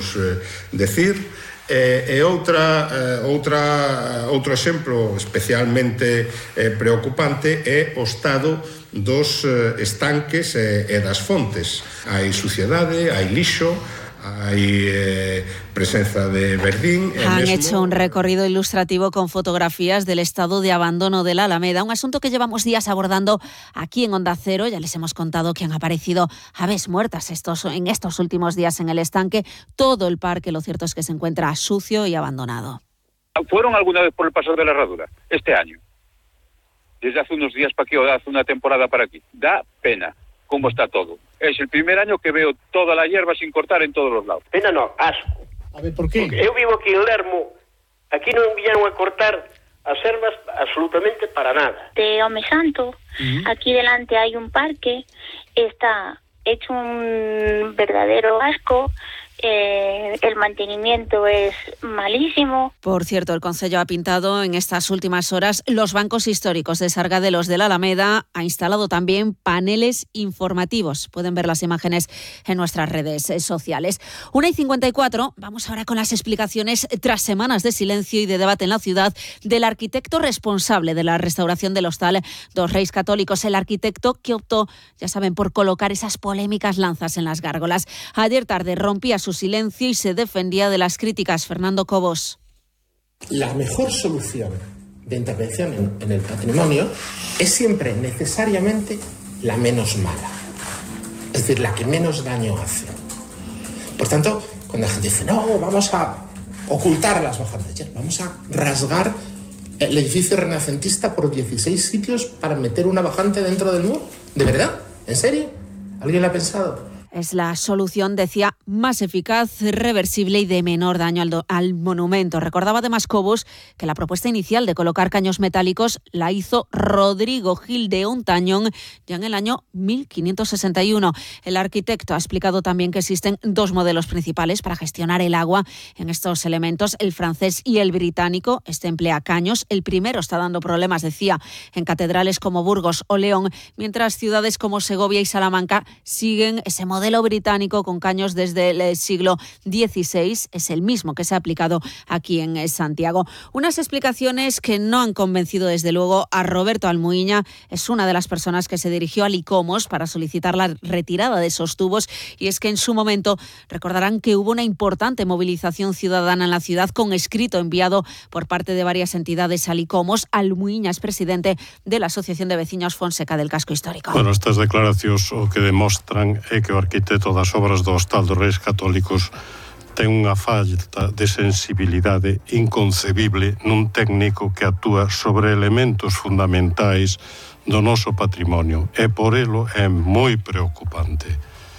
podemos decir. Outro exemplo especialmente preocupante é o estado dos estanques e das fontes. Hai suciedade, hai lixo, hay presencia de verdín. Han hecho un recorrido ilustrativo con fotografías del estado de abandono de la Alameda, un asunto que llevamos días abordando aquí en Onda Cero. Ya les hemos contado que han aparecido aves muertas en estos últimos días en el estanque. Todo el parque, lo cierto es que se encuentra sucio y abandonado. ¿Fueron alguna vez por el paso de la herradura este año? Desde hace unos días para aquí o hace una temporada para aquí. Da pena cómo está todo. Es el primer año que veo toda la hierba sin cortar en todos los lados. Pena no, asco. A ver, por qué? Porque eu vivo aquí en Lermo, aquí non viñeron a cortar as ervas absolutamente para nada. De Home Santo, aquí delante hay un parque, está hecho un verdadero asco. El mantenimiento es malísimo. Por cierto, el Concello ha pintado en estas últimas horas los bancos históricos de Sargadelos de la Alameda. Ha instalado también paneles informativos. Pueden ver las imágenes en nuestras redes sociales. 1:54. Vamos ahora con las explicaciones, tras semanas de silencio y de debate en la ciudad, del arquitecto responsable de la restauración del hostal dos Reis Católicos. El arquitecto que optó, ya saben, por colocar esas polémicas lanzas en las gárgolas. Ayer tarde rompía su silencio y se defendía de las críticas. Fernando Cobos. La mejor solución de intervención en el patrimonio es siempre necesariamente la menos mala, es decir, la que menos daño hace. Por tanto, cuando la gente dice, no, vamos a ocultar las bajantes, vamos a rasgar el edificio renacentista por 16 sitios para meter una bajante dentro del muro, ¿de verdad? ¿En serio? ¿Alguien lo ha pensado? Es la solución, decía, más eficaz, reversible y de menor daño al monumento. Recordaba además Cobos que la propuesta inicial de colocar caños metálicos la hizo Rodrigo Gil de Ontañón ya en el año 1561. El arquitecto ha explicado también que existen dos modelos principales para gestionar el agua en estos elementos, el francés y el británico. Este emplea caños. El primero está dando problemas, decía, en catedrales como Burgos o León, mientras ciudades como Segovia y Salamanca siguen ese modelo británico con caños desde el siglo XVI. Es el mismo que se ha aplicado aquí en Santiago. Unas explicaciones que no han convencido desde luego a Roberto Almuiña. Es una de las personas que se dirigió al ICOMOS para solicitar la retirada de esos tubos, y es que en su momento recordarán que hubo una importante movilización ciudadana en la ciudad con escrito enviado por parte de varias entidades al ICOMOS. Almuiña es presidente de la Asociación de Veciños Fonseca del Casco Histórico. Bueno, estas declaracións o que demostran é que o arquitecto das obras do hostal dos Reis Católicos ten unha falta de sensibilidade inconcebible nun técnico que actúa sobre elementos fundamentais do noso patrimonio, e por elo é moi preocupante.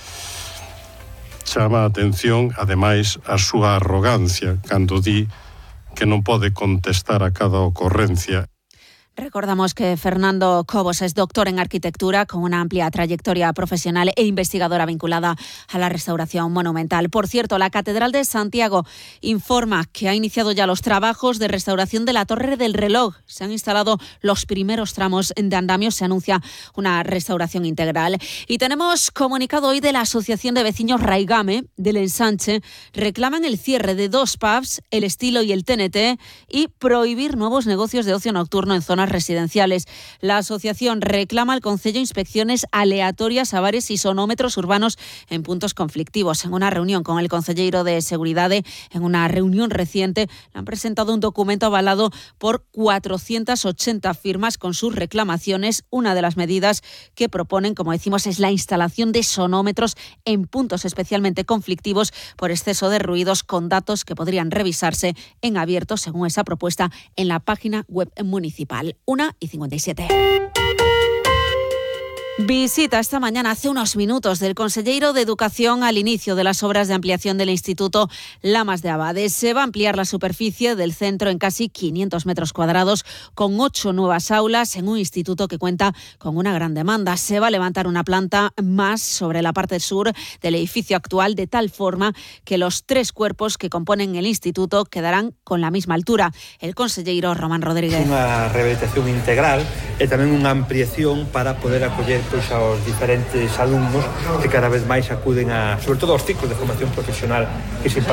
Chama a atención, ademais, a súa arrogancia cando di que non pode contestar a cada ocorrencia. Recordamos que Fernando Cobos es doctor en arquitectura con una amplia trayectoria profesional e investigadora vinculada a la restauración monumental. Por cierto, la Catedral de Santiago informa que ha iniciado ya los trabajos de restauración de la Torre del Reloj. Se han instalado los primeros tramos de andamio. Se anuncia una restauración integral. Y tenemos comunicado hoy de la Asociación de Vecinos Raigame del Ensanche. Reclaman el cierre de dos pubs, El Estilo y el TNT, y prohibir nuevos negocios de ocio nocturno en zonas residenciales. La asociación reclama al Concello inspecciones aleatorias a bares y sonómetros urbanos en puntos conflictivos. En una reunión con el concelleiro de Seguridade, en una reunión reciente, le han presentado un documento avalado por 480 firmas con sus reclamaciones. Una de las medidas que proponen, como decimos, es la instalación de sonómetros en puntos especialmente conflictivos por exceso de ruidos, con datos que podrían revisarse en abierto, según esa propuesta, en la página web municipal. 1:57. Visita esta mañana, hace unos minutos, del conselleiro de Educación al inicio de las obras de ampliación del Instituto Lamas de Abades. Se va a ampliar la superficie del centro en casi 500 metros cuadrados, con 8 nuevas aulas en un instituto que cuenta con una gran demanda. Se va a levantar una planta más sobre la parte sur del edificio actual, de tal forma que los 3 cuerpos que componen el instituto quedarán con la misma altura. El conselleiro Román Rodríguez. Unha rehabilitación integral e tamén unha ampliación para poder acoller aos diferentes alumnos que cada vez máis acuden sobre todo aos ciclos de formación profesional que se